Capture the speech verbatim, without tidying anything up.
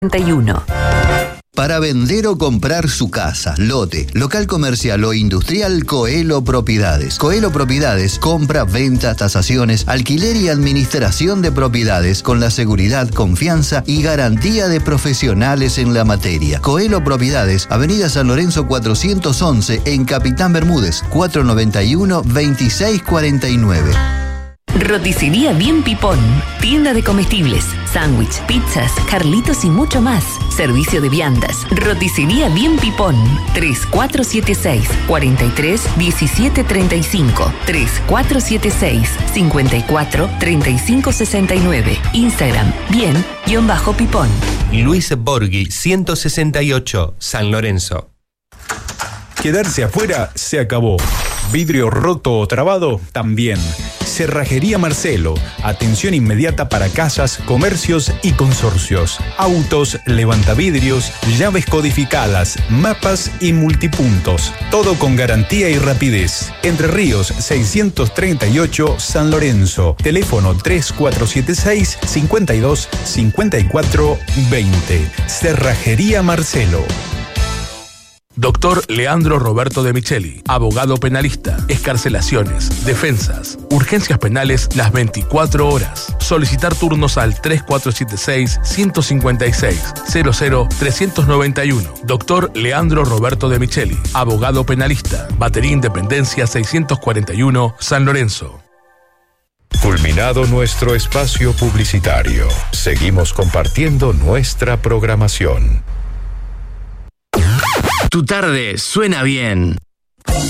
treinta y uno. Para vender o comprar su casa, lote, local comercial o industrial, Coelho Propiedades. Coelho Propiedades compra, venta, tasaciones, alquiler y administración de propiedades con la seguridad, confianza y garantía de profesionales en la materia. Coelho Propiedades, Avenida San Lorenzo cuatrocientos once en Capitán Bermúdez, cuatrocientos noventa y uno, veintiséis cuarenta y nueve. Roticería Bien Pipón, tienda de comestibles, sándwich, pizzas, Carlitos y mucho más. Servicio de viandas. Roticería Bien Pipón. tres cuatro siete seis, cuatro tres, uno siete tres cinco. tres cuatro siete seis, cinco cuatro, tres cinco seis nueve. Instagram, bien-pipón. Luis Borghi, ciento sesenta y ocho, San Lorenzo. Quedarse afuera se acabó. Vidrio roto o trabado, también. Cerrajería Marcelo. Atención inmediata para casas, comercios y consorcios. Autos, levantavidrios, llaves codificadas, mapas y multipuntos. Todo con garantía y rapidez. Entre Ríos seiscientos treinta y ocho, San Lorenzo. Teléfono tres cuatro siete seis, cinco dos, cinco cuatro dos cero. Cerrajería Marcelo. Doctor Leandro Roberto de Micheli, abogado penalista, excarcelaciones, defensas, urgencias penales las veinticuatro horas. Solicitar turnos al tres cuatro siete seis, uno cinco seis, cero cero tres nueve uno. Doctor Leandro Roberto de Micheli, abogado penalista, Batería Independencia seiscientos cuarenta y uno, San Lorenzo. Culminado nuestro espacio publicitario, seguimos compartiendo nuestra programación. Tu tarde suena bien.